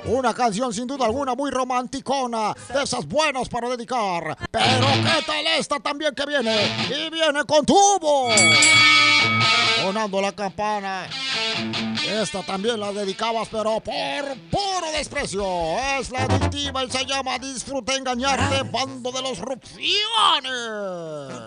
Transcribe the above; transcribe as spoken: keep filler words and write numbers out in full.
Una canción sin duda alguna muy romanticona, de esas buenas para dedicar. Pero ¿qué tal esta también que viene? Y viene con tubo. Sonando la campana. Esta también la dedicabas, pero por puro desprecio. Es la adictiva y se llama Disfruta Engañarte, bando de los rufianes.